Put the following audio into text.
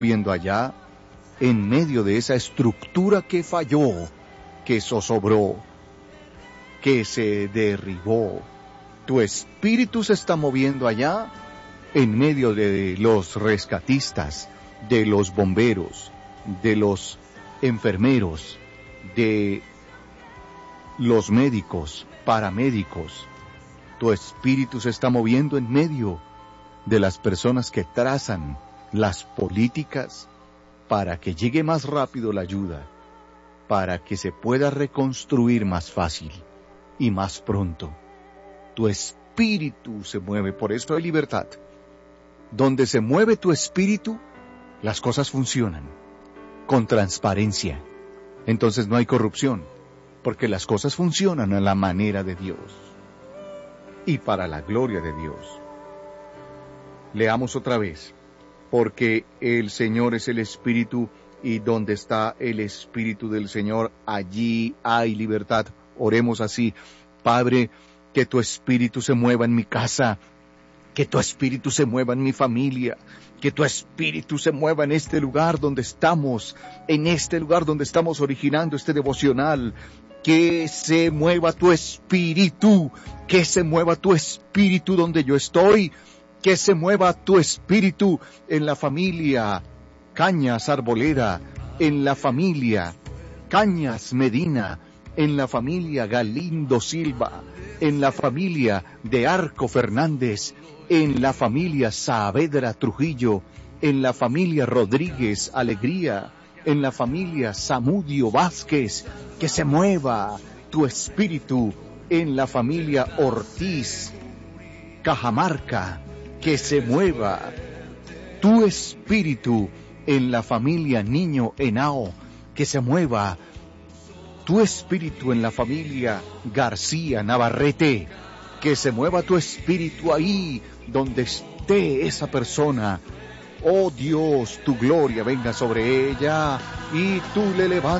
viendo allá, en medio de esa estructura que falló, que zozobró, que se derribó. Tu espíritu se está moviendo allá, en medio de los rescatistas, de los bomberos, de los enfermeros, de los médicos, paramédicos. Tu espíritu se está moviendo en medio de las personas que trazan las políticas para que llegue más rápido la ayuda, para que se pueda reconstruir más fácil y más pronto. Tu espíritu se mueve, por eso hay libertad. Donde se mueve tu espíritu, las cosas funcionan con transparencia. Entonces no hay corrupción, porque las cosas funcionan a la manera de Dios y para la gloria de Dios. Leamos otra vez, porque el Señor es el Espíritu, y donde está el Espíritu del Señor, allí hay libertad. Oremos así: Padre, que tu Espíritu se mueva en mi casa, que tu Espíritu se mueva en mi familia, que tu Espíritu se mueva en este lugar donde estamos, en este lugar donde estamos originando este devocional. Que se mueva tu Espíritu, que se mueva tu Espíritu donde yo estoy, que se mueva tu Espíritu en la familia Cañas Arboleda, en la familia Cañas Medina, en la familia Galindo Silva, en la familia de Arco Fernández, en la familia Saavedra Trujillo, en la familia Rodríguez Alegría, en la familia Zamudio Vázquez. Que se mueva tu Espíritu en la familia Ortiz Cajamarca, que se mueva tu Espíritu en la familia Niño Henao, que se mueva tu Espíritu en la familia García Navarrete, que se mueva tu Espíritu ahí donde esté esa persona. Oh Dios, tu gloria venga sobre ella y tú le levantas